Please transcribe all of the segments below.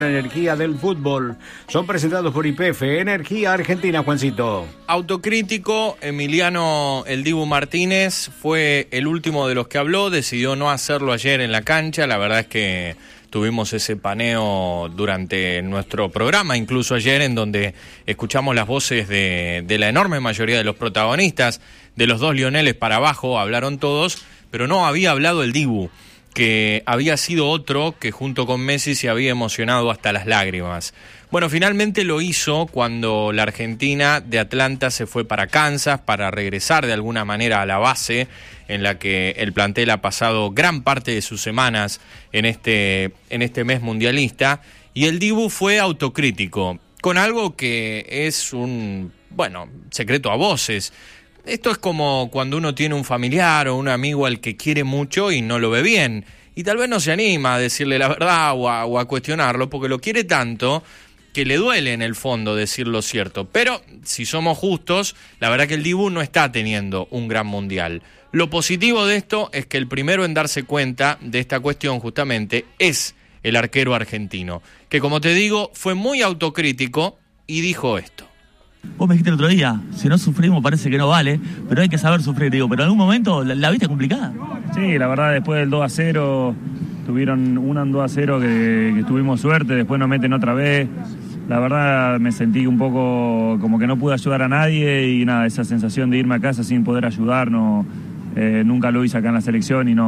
Energía del fútbol. Son presentados por YPF, Energía Argentina, Juancito. Autocrítico, Emiliano El Dibu Martínez fue el último de los que habló, decidió no hacerlo ayer en la cancha. La verdad es que tuvimos ese paneo durante nuestro programa, incluso ayer, en donde escuchamos las voces de la enorme mayoría de los protagonistas, de los dos Lioneles para abajo, hablaron todos, pero no había hablado el Dibu, que había sido otro que junto con Messi se había emocionado hasta las lágrimas. Bueno, finalmente lo hizo cuando la Argentina de Atlanta se fue para Kansas para regresar de alguna manera a la base en la que el plantel ha pasado gran parte de sus semanas en este mes mundialista, y el Dibu fue autocrítico con algo que es un, secreto a voces. Esto es como cuando uno tiene un familiar o un amigo al que quiere mucho y no lo ve bien, y tal vez no se anima a decirle la verdad o a cuestionarlo porque lo quiere tanto que le duele en el fondo decir lo cierto. Pero si somos justos, la verdad que el Dibu no está teniendo un gran mundial. Lo positivo de esto es que el primero en darse cuenta de esta cuestión justamente es el arquero argentino, que como te digo fue muy autocrítico y dijo esto. Vos me dijiste el otro día, si no sufrimos parece que no vale, pero hay que saber sufrir, digo, pero en algún momento la viste complicada. Sí, la verdad, después del 2-0, tuvieron un 2-0 que tuvimos suerte, después nos meten otra vez. La verdad me sentí un poco como que no pude ayudar a nadie y nada, esa sensación de irme a casa sin poder ayudar, nunca lo hice acá en la selección y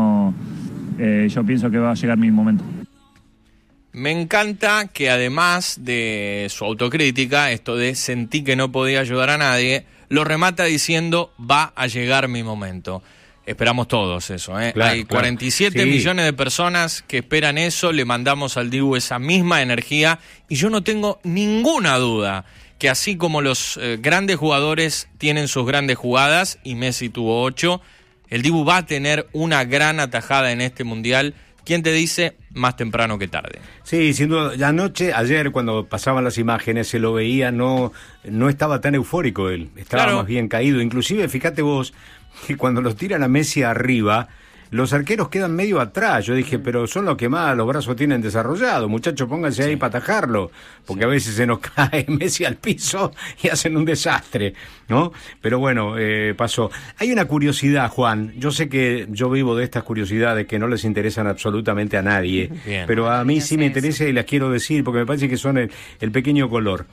yo pienso que va a llegar mi momento. Me encanta que además de su autocrítica, esto de sentí que no podía ayudar a nadie, lo remata diciendo va a llegar mi momento. Esperamos todos eso, ¿eh? Claro, Hay 47 millones de personas que esperan eso, le mandamos al Dibu esa misma energía y yo no tengo ninguna duda que así como los grandes jugadores tienen sus grandes jugadas y Messi tuvo 8, el Dibu va a tener una gran atajada en este mundial. ¿Quién te dice? Más temprano que tarde. Sí, sin duda. Ayer cuando pasaban las imágenes se lo veía, no estaba tan eufórico él, estaba más bien caído. Inclusive, fíjate vos, que cuando los tiran a Messi arriba, los arqueros quedan medio atrás. Yo dije, pero son los que más los brazos tienen desarrollados. Muchachos, pónganse ahí para atajarlo, porque a veces se nos cae Messi al piso y hacen un desastre, ¿no? Pero bueno, pasó. Hay una curiosidad, Juan. Yo sé que yo vivo de estas curiosidades que no les interesan absolutamente a nadie, pero a mí sí me interesa y las quiero decir, porque me parece que son el pequeño color.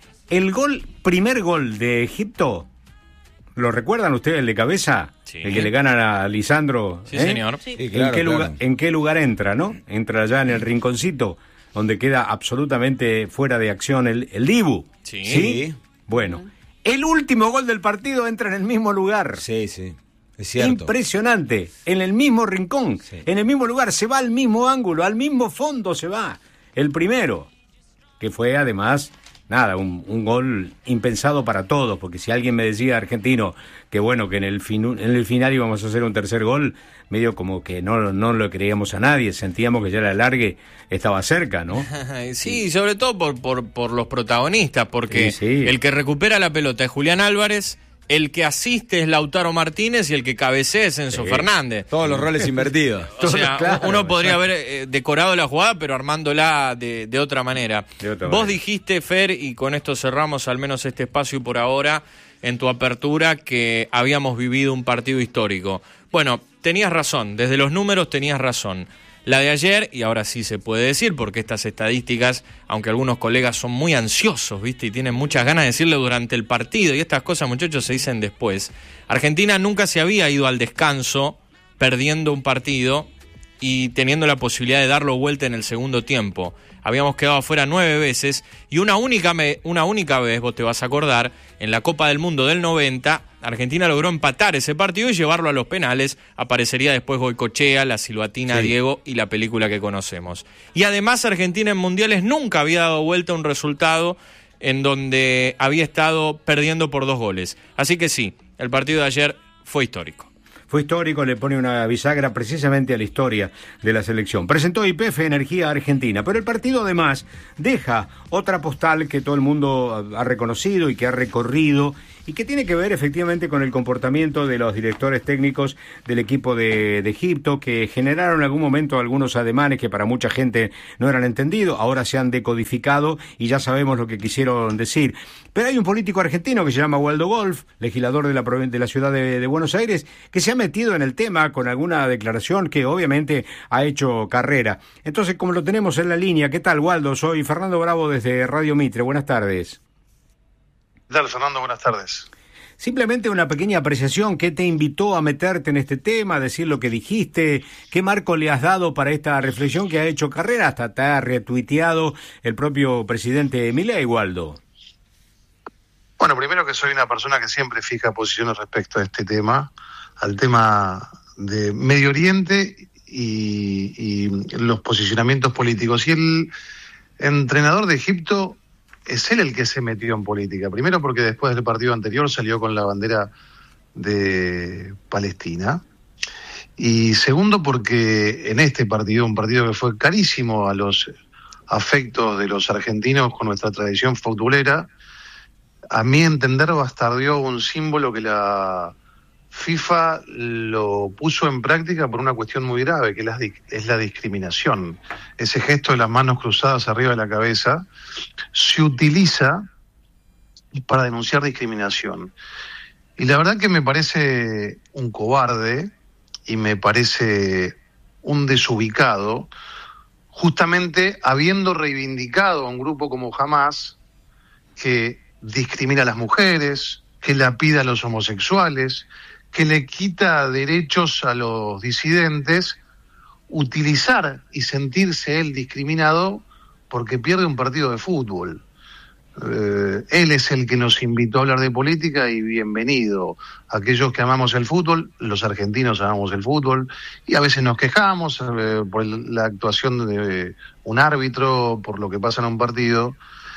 Primer gol de Egipto, ¿lo recuerdan ustedes, el de cabeza? Sí. El que le ganan a Lisandro. Sí, señor. Sí, claro, ¿En qué lugar entra, no? Entra allá en el rinconcito, donde queda absolutamente fuera de acción el Dibu. Sí. Bueno, el último gol del partido entra en el mismo lugar. Sí, es cierto. Impresionante, en el mismo rincón, en el mismo lugar, se va al mismo ángulo, al mismo fondo se va. El primero, que fue además... Nada, un gol impensado para todos, porque si alguien me decía, argentino, que bueno, que en el final íbamos a hacer un tercer gol, medio como que no lo creíamos a nadie, sentíamos que ya el alargue estaba cerca, ¿no? Sí, sobre todo por los protagonistas, porque el que recupera la pelota es Julián Álvarez, el que asiste es Lautaro Martínez y el que cabecea es Enzo Fernández. Todos los roles invertidos. O sea, uno podría haber decorado la jugada, pero armándola de otra manera. Vos dijiste, Fer, y con esto cerramos al menos este espacio por ahora, en tu apertura, que habíamos vivido un partido histórico. Bueno, tenías razón, desde los números tenías razón. La de ayer, y ahora sí se puede decir, porque estas estadísticas, aunque algunos colegas son muy ansiosos, ¿viste? Y tienen muchas ganas de decirlo durante el partido, y estas cosas, muchachos, se dicen después. Argentina nunca se había ido al descanso perdiendo un partido y teniendo la posibilidad de darlo vuelta en el segundo tiempo. Habíamos quedado afuera 9 veces, y una única vez, vos te vas a acordar, en la Copa del Mundo del 90, Argentina logró empatar ese partido y llevarlo a los penales. Aparecería después Goicoechea, la silbatina Diego y la película que conocemos. Y además Argentina en mundiales nunca había dado vuelta un resultado en donde había estado perdiendo por 2 goles. Así que sí, el partido de ayer fue histórico. Fue histórico, le pone una bisagra precisamente a la historia de la selección. Presentó YPF Energía Argentina, pero el partido además deja otra postal que todo el mundo ha reconocido y que ha recorrido y que tiene que ver efectivamente con el comportamiento de los directores técnicos del equipo de Egipto, que generaron en algún momento algunos ademanes que para mucha gente no eran entendidos, ahora se han decodificado y ya sabemos lo que quisieron decir. Pero hay un político argentino que se llama Waldo Golf, legislador de la ciudad de Buenos Aires, que se ha metido en el tema con alguna declaración que obviamente ha hecho carrera. Entonces, como lo tenemos en la línea, ¿qué tal, Waldo? Soy Fernando Bravo desde Radio Mitre. Buenas tardes. ¿Qué tal, Fernando? Buenas tardes. Simplemente una pequeña apreciación. ¿Qué te invitó a meterte en este tema, a decir lo que dijiste? ¿Qué marco le has dado para esta reflexión que ha hecho carrera? Hasta te ha retuiteado el propio presidente Milei, Waldo. Bueno, primero que soy una persona que siempre fija posiciones respecto a este tema, al tema de Medio Oriente y los posicionamientos políticos. Y el entrenador de Egipto es él el que se metió en política. Primero porque después del partido anterior salió con la bandera de Palestina. Y segundo porque en este partido, un partido que fue carísimo a los afectos de los argentinos con nuestra tradición futbolera, a mi entender bastardeó un símbolo que la FIFA lo puso en práctica por una cuestión muy grave, que es la discriminación. Ese gesto de las manos cruzadas arriba de la cabeza se utiliza para denunciar discriminación. Y la verdad que me parece un cobarde y me parece un desubicado, justamente habiendo reivindicado a un grupo como Hamás, que discrimina a las mujeres, que lapida a los homosexuales, que le quita derechos a los disidentes, utilizar y sentirse él discriminado porque pierde un partido de fútbol. Él es el que nos invitó a hablar de política y bienvenido. Aquellos que amamos el fútbol, los argentinos amamos el fútbol y a veces nos quejamos por la actuación de un árbitro, por lo que pasa en un partido.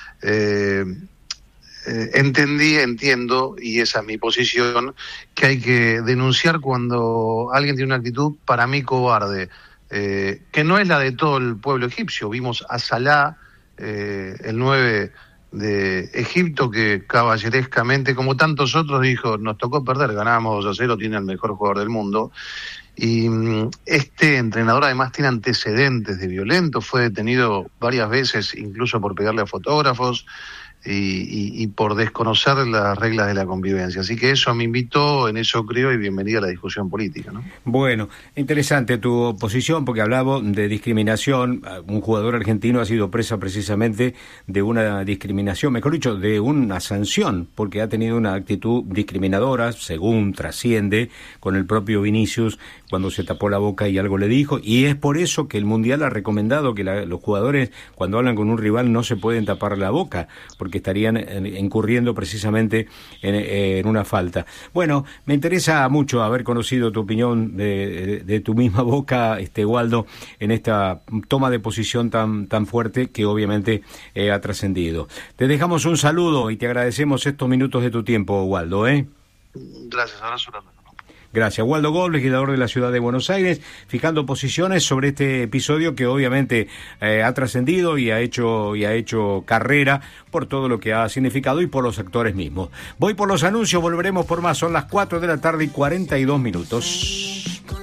Entiendo, y esa es mi posición, que hay que denunciar cuando alguien tiene una actitud, para mí, cobarde, que no es la de todo el pueblo egipcio. Vimos a Salah, el 9 de Egipto, que caballerescamente, como tantos otros, dijo, nos tocó perder, ganamos 2-0, tiene el mejor jugador del mundo. Y este entrenador además tiene antecedentes de violento, fue detenido varias veces, incluso por pegarle a fotógrafos, y por desconocer las reglas de la convivencia. Así que eso me invitó, en eso creo, y bienvenida a la discusión política, ¿no? Bueno, interesante tu posición, porque hablaba de discriminación. Un jugador argentino ha sido presa precisamente de una discriminación, mejor dicho, de una sanción, porque ha tenido una actitud discriminadora, según trasciende, con el propio Vinicius, cuando se tapó la boca y algo le dijo, y es por eso que el Mundial ha recomendado que los jugadores, cuando hablan con un rival, no se pueden tapar la boca, porque estarían incurriendo precisamente en una falta. Bueno, me interesa mucho haber conocido tu opinión de tu misma boca, Waldo, en esta toma de posición tan fuerte que obviamente ha trascendido. Te dejamos un saludo y te agradecemos estos minutos de tu tiempo, Waldo. Gracias, abrazo grande. Gracias. Waldo Golf, legislador de la ciudad de Buenos Aires, fijando posiciones sobre este episodio que obviamente ha trascendido y ha hecho carrera por todo lo que ha significado y por los actores mismos. Voy por los anuncios, volveremos por más. Son las 4 de la tarde y 42 minutos.